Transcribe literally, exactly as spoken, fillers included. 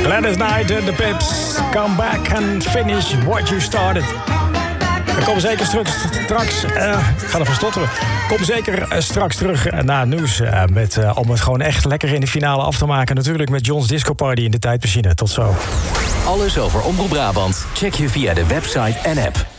Gladys Knight en de Pips. Come back and finish what you started. We komen zeker straks... straks uh, ik ga ervan stotteren. Kom zeker uh, straks terug uh, naar het nieuws. Uh, met, uh, om het gewoon echt lekker in de finale af te maken. Natuurlijk met John's Disco Party in de tijdmachine. Tot zo. Alles over Omroep Brabant check je via de website en app.